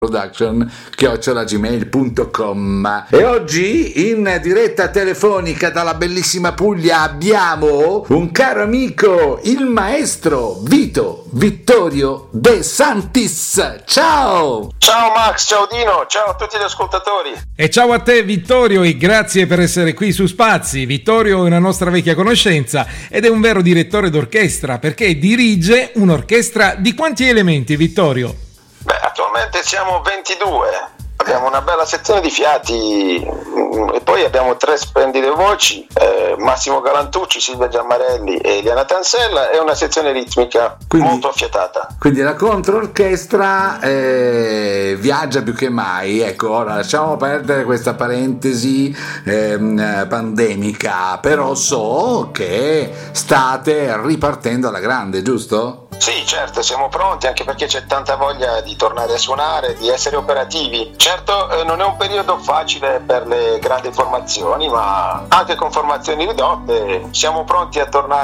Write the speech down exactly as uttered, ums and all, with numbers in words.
production chiocciola gmail punto com. E oggi in diretta telefonica dalla bellissima Puglia abbiamo un caro amico, il maestro Vito Vittorio De Santis. Ciao! Ciao Max, ciao Dino, ciao a tutti gli ascoltatori. E ciao a te Vittorio e grazie per essere qui su Spazi. Vittorio è una nostra vecchia conoscenza ed è un vero direttore d'orchestra perché dirige un'orchestra di quanti elementi, Vittorio? Beh, attualmente siamo ventidue, abbiamo una bella sezione di fiati e poi abbiamo tre splendide voci, eh, Massimo Galantucci, Silvia Giammarelli e Eliana Tansella, e una sezione ritmica quindi, molto affiatata. Quindi la controorchestra eh, viaggia più che mai. Ecco, ora lasciamo perdere questa parentesi eh, pandemica, però so che state ripartendo alla grande, giusto? Sì, certo, siamo pronti, anche perché c'è tanta voglia di tornare a suonare, di essere operativi. Certo, eh, non è un periodo facile per le grandi formazioni, ma anche con formazioni ridotte siamo pronti a tornare